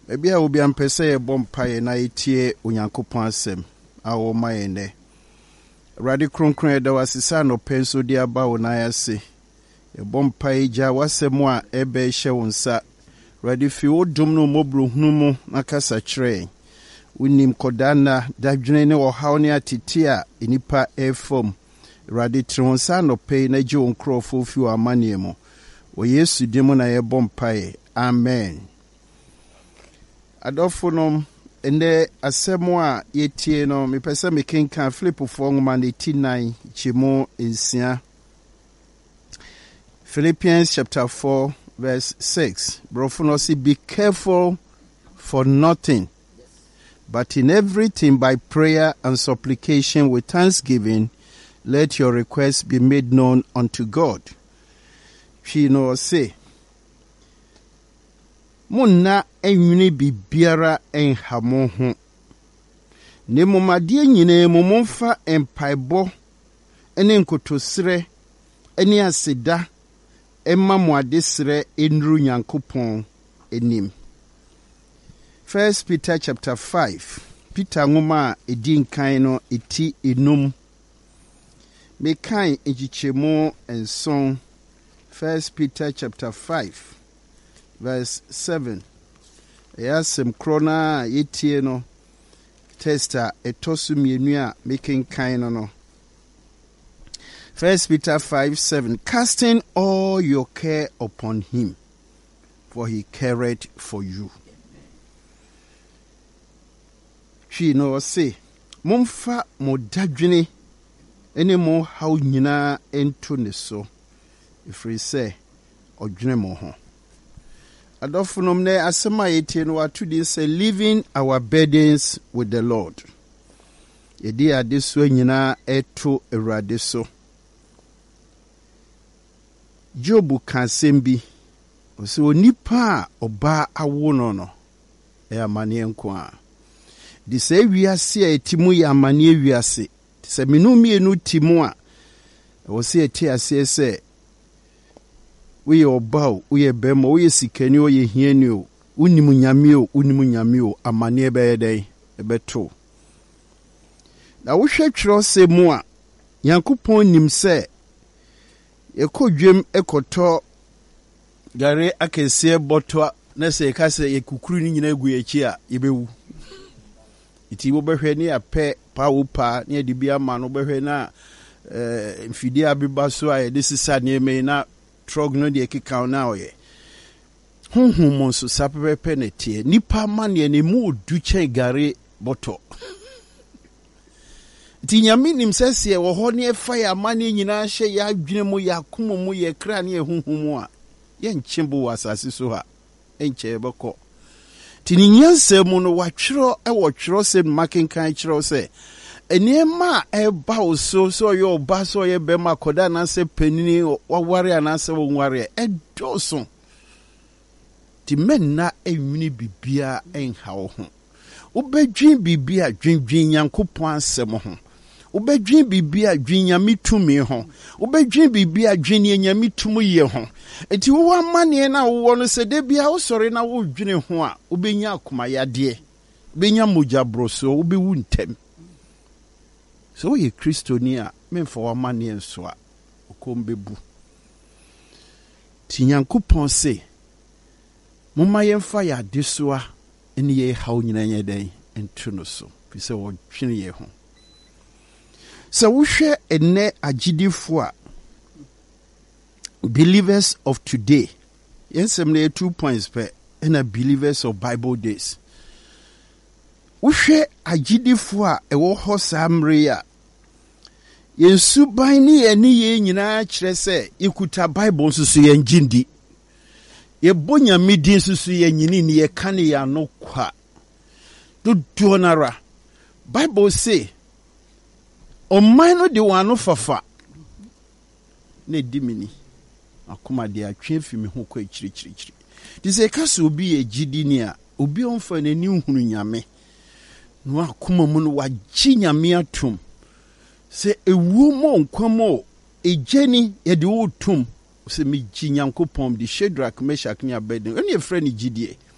Maybe I will be ampese a bomb pie na etie Onyankopon asem awo mayende. Radi kronkron da wasisa no penso dia ba wona yase. E bomb pie ja wasem a ebe hye wonsa. Radi fi odum no mobro hunu mu na kasa kire. Unim kodana dadwene ne ohaw ne atete a enipa efom. Radi tronsa no pay na je onkrofo fi o amane mu. O Yesu dimu na ye bomb pie. Amen. Adofonom ende asemo a yetie no mepese mekenka Filipofo ngoma 89 chimo ensia. Philippians chapter 4 verse 6. Brofono say be careful for nothing, but in everything by prayer and supplication with thanksgiving let your requests be made known unto God. She no say Munna enwini bibiara enhamo ho. Ne momade nyine momfa empaibo ene nkotosre ene aseda emma moadesre enru Nyankopon enim. 1 Peter chapter 5. Peter ngoma edi nkan no eti enum. Me kan ejichemo enson. 1 Peter chapter 5. Verse 7. Yasem krona yetie no testa etosu mienu a making kind no. 1 Peter 5:7. Casting all your care upon him, for he careth for you. She no say, Mumfa mo dadwene ene mo haw nyina ento ne so. Ifri say odwene mo ho. Adofunom ne asema yetie no atudi say living our burdens with the Lord. Yedi adeso nyina eto Awurade so. Job kan sembi. Osi onipa oba awo no e amane nko a. Di se wiase a etimu ya amane wiase. Se menumi enu timu a. Osi eti ase se we obao, we bemo, we sikeni, we hienio, unimunyamio, amane bede, ebeto. Na wushe chiro se mua, Nyankopon nimse, eko dwem ekoto, gare akese botwa, nese ekase ekukuru ni nyina egu echi a, yebewu. Iti wobehwe ni ape, pa upa, ni edibia mano, behwe na, mfidi abibaso a, edisisa ni eme na, trog no de kika na oye honhom so sapepe ne tie nipa mane ne mu duche gare boto ti nyame nim sese wo ho ne fa ya mane nyina hye ya adwene mu ya komo mu ye kra ne honhom a ye nchembo wasase so ha enche beko ti ni nyanse mu no watwero e wo twero se makenkan twero se enema eba oso so yo ba so ye be makoda na se penini waware na se wonware edoso ti menna enwini bibia enhawo ho ubedwin bibia dwendwen Nyankopon asem ho ubedwin bibia dwen Nyame tumi ho ubedwin bibia dwen Nyame tumu ye ho enti wo amane na wo no se de bia wo sori na wo dwene ho a ubenya akoma yade benya mojabroso ubewu ntem. So ye Kristonia memfa wa mane enso a okombebu. Ti Nyankopon se momma yemfa ya desoa ene ye haw nyina nyeden ento no so fi se wo twene ye ho. So wo hwe ene agidifo a believers of today. Yensem na 2 points per ena believers of Bible days. Wo hwe agidifo a ewo ho samre a Yesu baini eni ye nyina kire se ikuta Bible susu ye njindi. Ye bonya midi susu ye nyini ni ye kane ya no kwa. Do nara. Bible say omano de wano fafa. Ne dimini. Akoma de atwe fi me ho kwa chiri. Di se kase obi ye gidi ni a obi onfa n'ani hunu nyame. No akoma mu no wagye nyame atom. Se ewu mo nkwamo ejeni yede wotum se mi Nyankopon di Shadrach Meshach ni Abednego eni efre ni gidie